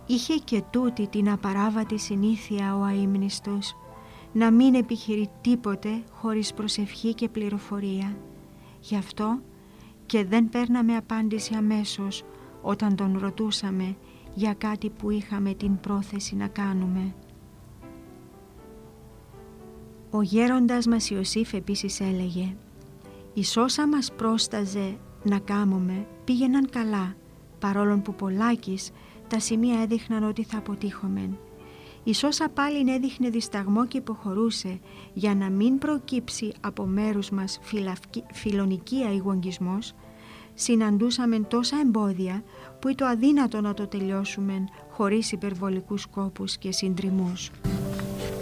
Είχε και τούτη την απαράβατη συνήθεια ο αείμνηστος, να μην επιχειρεί τίποτε χωρίς προσευχή και πληροφορία. Γι' αυτό και δεν παίρναμε απάντηση αμέσως όταν τον ρωτούσαμε για κάτι που είχαμε την πρόθεση να κάνουμε. Ο γέροντας μας Ιωσήφ επίσης έλεγε: «Εις όσα μας πρόσταζε να κάμουμε πήγαιναν καλά, παρόλον που πολλάκις τα σημεία έδειχναν ότι θα αποτύχομεν. Εις όσα πάλιν έδειχνε δισταγμό και υποχωρούσε για να μην προκύψει από μέρους μας φιλονικία ή γογγισμός, συναντούσαμεν τόσα εμπόδια που ήταν αδύνατο να το τελειώσουμε χωρίς υπερβολικούς κόπους και συντριμμούς».